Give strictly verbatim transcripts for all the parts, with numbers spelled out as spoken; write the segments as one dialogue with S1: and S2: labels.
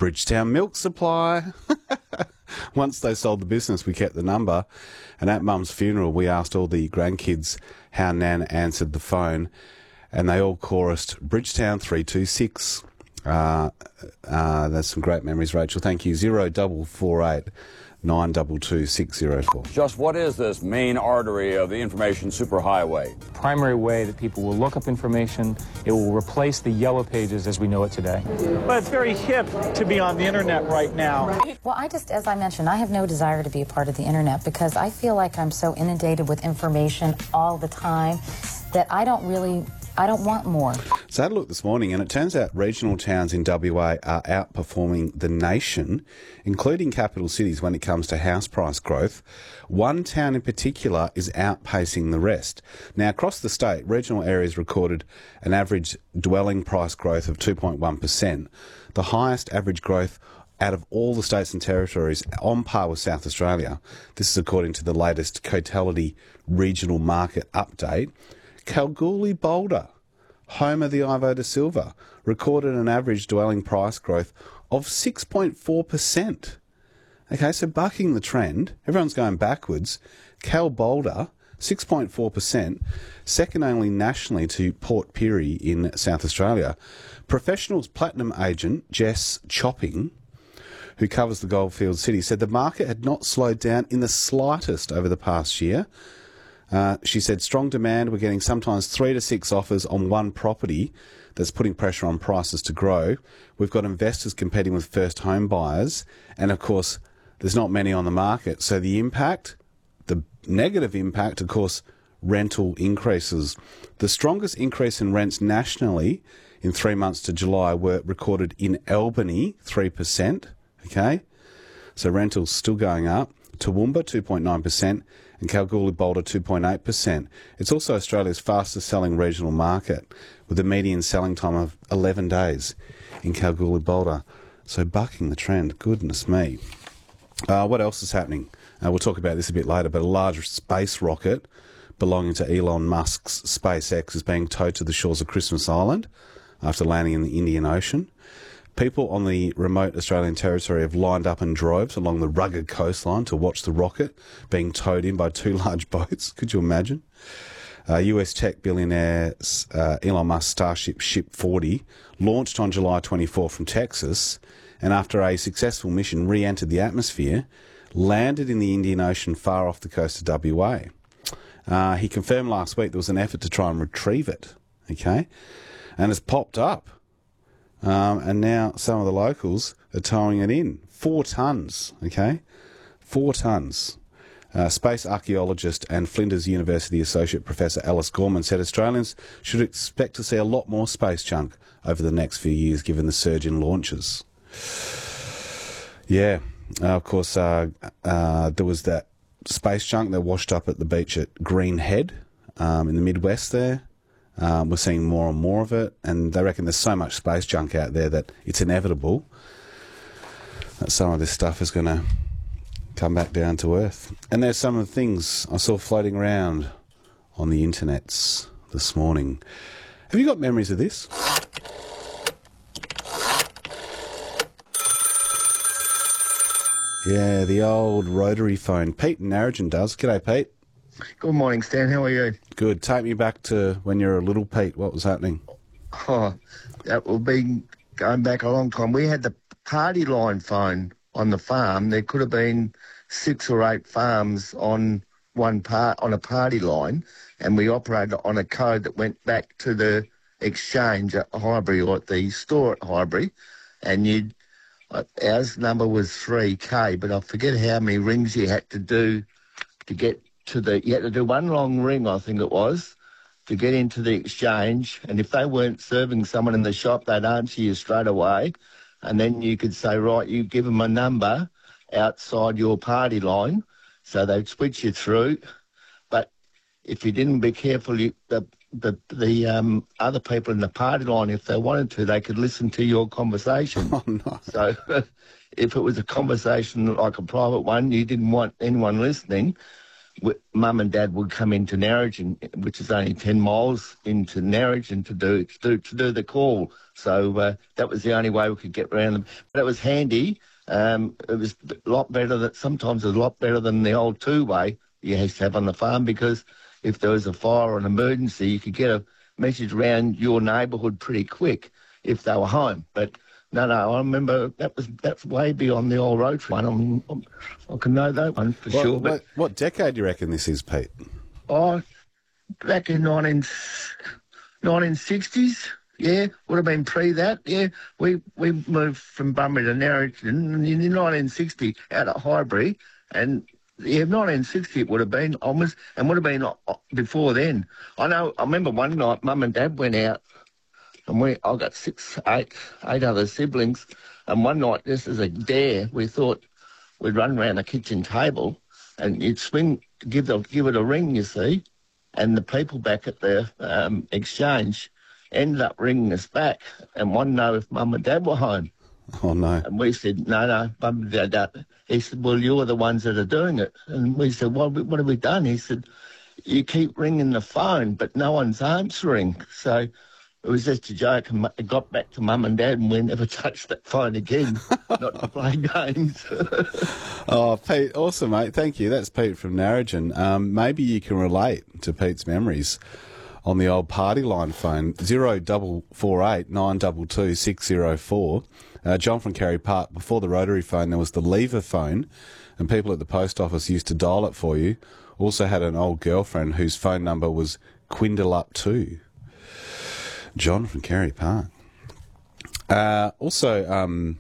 S1: Bridgetown Milk Supply. Once they sold the business, we kept the number. And at Mum's funeral, we asked all the grandkids how Nan answered the phone. And they all chorused, Bridgetown three two six. Uh, uh, that's some great memories, Rachel. Thank you. Zero double four eight nine two two six zero four.
S2: Just what is this main artery of the information superhighway?
S3: Primary way that people will look up information. It will replace the yellow pages as we know it today.
S4: But it's very hip to be on the internet right now.
S5: Well, I just, as I mentioned, I have no desire to be a part of the internet because I feel like I'm so inundated with information all the time that I don't really, I don't want more.
S1: So I had a look this morning, and it turns out regional towns in W A are outperforming the nation, including capital cities, when it comes to house price growth. One town in particular is outpacing the rest. Now, across the state, regional areas recorded an average dwelling price growth of two point one percent, the highest average growth out of all the states and territories, on par with South Australia. This is according to the latest Cotality Regional Market Update. Kalgoorlie-Boulder, home of the Ivo da Silva, recorded an average dwelling price growth of six point four percent. Okay, so bucking the trend, everyone's going backwards. Kal-Boulder, six point four percent, second only nationally to Port Pirie in South Australia. Professionals Platinum agent Jess Chopping, who covers the Goldfields City, said the market had not slowed down in the slightest over the past year. Uh, she said strong demand. We're getting sometimes three to six offers on one property that's putting pressure on prices to grow. We've got investors competing with first home buyers. And, of course, there's not many on the market. So the impact, the negative impact, of course, rental increases. The strongest increase in rents nationally in three months to July were recorded in Albany, three percent. Okay? So rentals still going up. Toowoomba, two point nine percent. And Kalgoorlie-Boulder, two point eight percent. It's also Australia's fastest selling regional market, with a median selling time of eleven days in Kalgoorlie-Boulder. So bucking the trend, goodness me. Uh, what else is happening? Uh, we'll talk about this a bit later, but a large space rocket belonging to Elon Musk's SpaceX is being towed to the shores of Christmas Island after landing in the Indian Ocean. People on the remote Australian territory have lined up in droves along the rugged coastline to watch the rocket being towed in by two large boats. Could you imagine? Uh, U S tech billionaire uh, Elon Musk's Starship Ship forty launched on July twenty-fourth from Texas, and after a successful mission re-entered the atmosphere, landed in the Indian Ocean far off the coast of W A. Uh, he confirmed last week there was an effort to try and retrieve it, okay? And it's popped up. Um, and now some of the locals are towing it in. Four tonnes, okay? Four tonnes. Uh, space archaeologist and Flinders University Associate Professor Alice Gorman said Australians should expect to see a lot more space junk over the next few years, given the surge in launches. Yeah, uh, of course, uh, uh, there was that space junk that washed up at the beach at Green Head um, in the Midwest there. Um, we're seeing more and more of it, and they reckon there's so much space junk out there that it's inevitable that some of this stuff is going to come back down to earth. And there's some of the things I saw floating around on the internets this morning. Have you got memories of this? Yeah, the old rotary phone. Pete in Narrogin does. G'day, Pete.
S6: Good morning, Stan. How are you?
S1: Good. Take me back to when you were a little Pete. What was happening?
S6: Oh, that will be going back a long time. We had the party line phone on the farm. There could have been six or eight farms on one part on a party line, and we operated on a code that went back to the exchange at Highbury or at the store at Highbury, and you'd ours number was three K, but I forget how many rings you had to do to get to the, you had to do one long ring, I think it was, to get into the exchange. And if they weren't serving someone in the shop, they'd answer you straight away. And then you could say, right, you give them a number outside your party line. So they'd switch you through. But if you didn't be careful, you, the the, the um, other people in the party line, if they wanted to, they could listen to your conversation.
S1: Oh, no.
S6: So if it was a conversation like a private one, you didn't want anyone listening, w- Mum and Dad would come into Narrogin, which is only ten miles into Narrogin to do to do, to do the call. So uh, that was the only way we could get around them. But it was handy. Um, it was a lot better. That sometimes it was a lot better than the old two-way you used to have on the farm, because if there was a fire or an emergency, you could get a message around your neighbourhood pretty quick if they were home. But no, no, I remember that was that's way beyond the old rotary one. I'm, I'm, I can know that one for
S1: What,
S6: sure. But
S1: what, what decade do you reckon this is, Pete?
S6: oh, back in nineteen, nineteen sixties, yeah, would have been pre that. Yeah, we we moved from Bunbury to Narrogin in nineteen sixty out at Highbury, and yeah, nineteen sixty it would have been almost, and would have been before then. I know. I remember one night, Mum and Dad went out. And we, I got six, eight, eight other siblings. And one night, just as a dare, we thought we'd run around the kitchen table and you'd swing, give, the, give it a ring, you see. And the people back at the um, exchange ended up ringing us back and wanted to know if Mum and Dad were home.
S1: Oh, no.
S6: And we said, no, no, Mum and Dad don't. He said, well, you're the ones that are doing it. And we said, well, what have we done? He said, you keep ringing the phone, but no one's answering. So it was just a joke, and it got back to Mum and Dad, and we never touched that phone again, not to play games.
S1: Oh, Pete, awesome, mate. Thank you. That's Pete from Narrogin. Um, maybe you can relate to Pete's memories on the old party line phone, zero double four eight nine two two six zero four. Uh, John from Carey Park, before the rotary phone, there was the lever phone, and people at the post office used to dial it for you. Also had an old girlfriend whose phone number was Quindle Up two. John from Carey Park. Uh, also, um,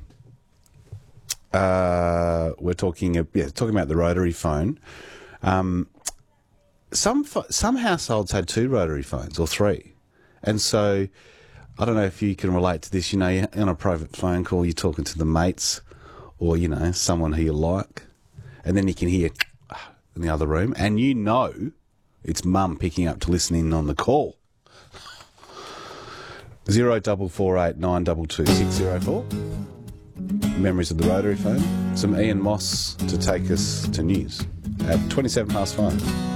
S1: uh, we're talking, uh, yeah, talking about the rotary phone. Um, some pho- some households had two rotary phones or three, and so I don't know if you can relate to this. You know, you're on a private phone call, you're talking to the mates, or you know, someone who you like, and then you can hear in the other room, and you know it's Mum picking up to listen in on the call. Zero double four eight nine double two six zero four. Memories of the rotary phone. Some Ian Moss to take us to news at twenty-seven past five.